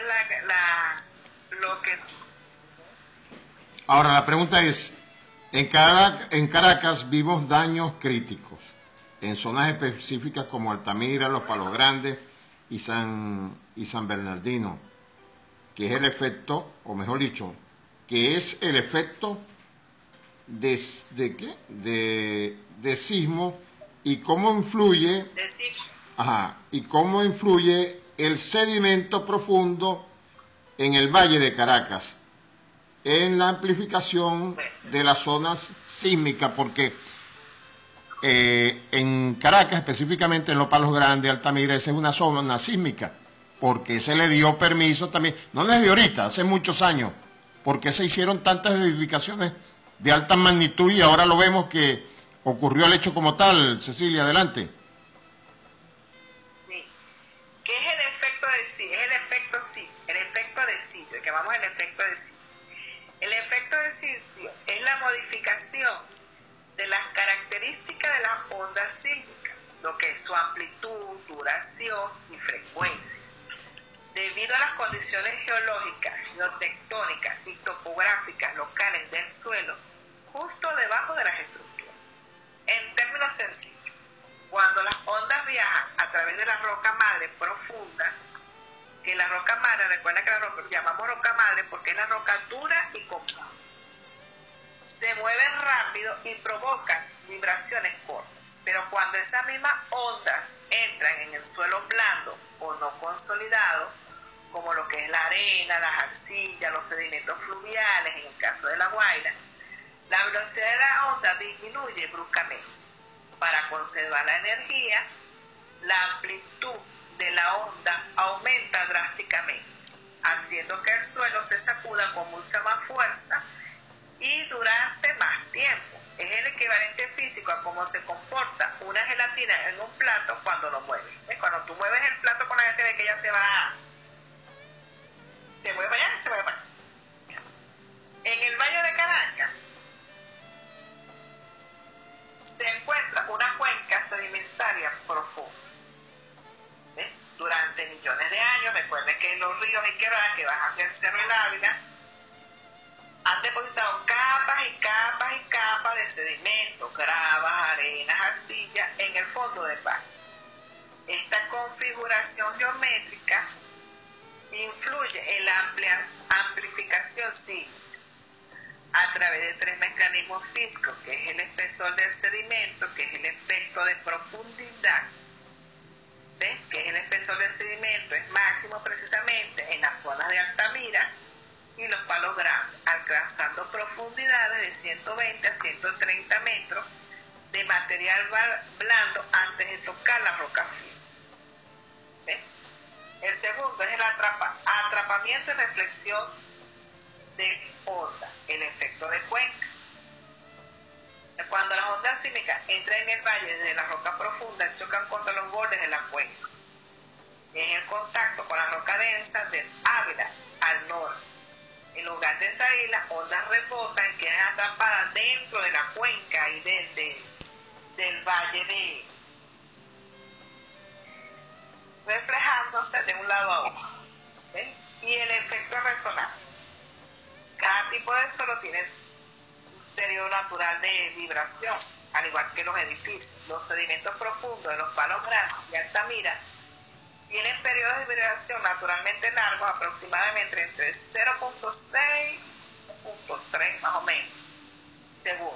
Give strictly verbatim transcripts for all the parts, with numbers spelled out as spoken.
es la, la, lo que... Ahora, la pregunta es, en Caracas, en Caracas vimos daños críticos en zonas específicas como Altamira, Los Palos Grandes y San, y San Bernardino, que es el efecto, o mejor dicho, que es el efecto de, de ¿qué? De, de sismo y cómo influye, De sismo. ajá, y cómo influye el sedimento profundo en el Valle de Caracas en la amplificación de las zonas sísmicas, porque eh, en Caracas, específicamente en Los Palos Grandes, Altamira, esa es una zona sísmica, porque se le dio permiso también, no desde ahorita, hace muchos años, porque se hicieron tantas edificaciones de alta magnitud y ahora lo vemos que ocurrió el hecho como tal. Cecilia, adelante. Sí. ¿Qué es el efecto de sitio? Es el efecto sitio, el efecto de sitio, que llamamos el efecto de sitio. El efecto de sitio es la modificación de las características de las ondas sísmicas, lo que es su amplitud, duración y frecuencia, debido a las condiciones geológicas, geotectónicas y topográficas locales del suelo, justo debajo de las estructuras. En términos sencillos, cuando las ondas viajan a través de la roca madre profunda, que la roca madre, recuerda que la roca, llamamos roca madre porque es la roca dura y compacta, se mueven rápido y provocan vibraciones cortas. Pero cuando esas mismas ondas entran en el suelo blando o no consolidado, como lo que es la arena, las arcillas, los sedimentos fluviales, en el caso de La Guaira, la velocidad de la onda disminuye bruscamente. Para conservar la energía, la amplitud de la onda aumenta drásticamente, haciendo que el suelo se sacuda con mucha más fuerza y durante más tiempo. Es el equivalente físico a cómo se comporta una gelatina en un plato cuando lo mueves. ¿Ves? Cuando tú mueves el plato con la gente, ve que ella se va, se mueve para allá y se mueve para acá. En el Valle de Caracas se encuentra una cuenca sedimentaria profunda. ¿Ves? Durante millones de años, recuerden que los ríos y quebradas que bajan del Cerro El Ávila han depositado capas y capas y capas de sedimentos, gravas, arenas, arcillas en el fondo del valle. Esta configuración geométrica influye en la amplia amplificación sísmica a través de tres mecanismos físicos, que es el espesor del sedimento, que es el efecto de profundidad. ¿Ves? Que es el espesor del sedimento, es máximo precisamente en las zonas de Altamira y Los Palos Grandes, alcanzando profundidades de ciento veinte a ciento treinta metros de material blando antes de tocar la roca firme. ¿Ves? El segundo es el atrapa, atrapamiento y reflexión de onda, el efecto de cuenca. Cuando las ondas sísmicas entran en el valle desde la roca profunda, chocan contra los bordes de la cuenca. En el contacto con la roca densa del Ávila al norte. En lugar de salir, las ondas rebotan y quedan atrapadas dentro de la cuenca y de, de, del valle de, reflejándose de un lado a otro. ¿Ves? Y el efecto de resonancia. Cada tipo de suelo tiene un periodo natural de vibración, al igual que los edificios. Los sedimentos profundos de Los Palos Grandes y Altamira tienen periodos de vibración naturalmente largos, aproximadamente entre cero punto seis y uno punto tres más o menos segundos.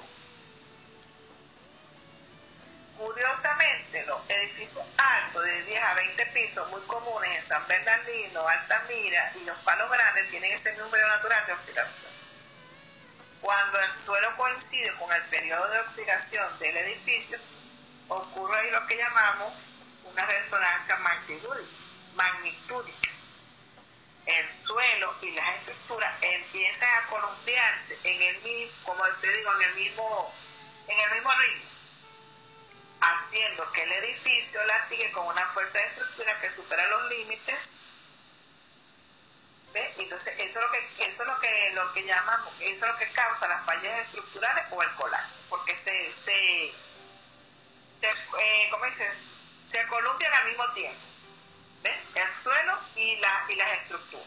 Curiosamente, los edificios altos de diez a veinte pisos, muy comunes en San Bernardino, Altamira y Los Palos Grandes, tienen ese número natural de oxidación. Cuando el suelo coincide con el periodo de oxidación del edificio, ocurre ahí lo que llamamos una resonancia magnitúdica. El suelo y las estructuras empiezan a columpiarse en el mismo, como te digo, en el mismo, en el mismo ritmo, haciendo que el edificio latigue con una fuerza de estructura que supera los límites. ¿Ves? Entonces eso es lo que eso es lo que lo que llamamos, eso es lo que causa las fallas estructurales o el colapso, porque se se, se eh, ¿cómo dice? Se columpian al mismo tiempo. ¿Ves? El suelo y, la, y las estructuras.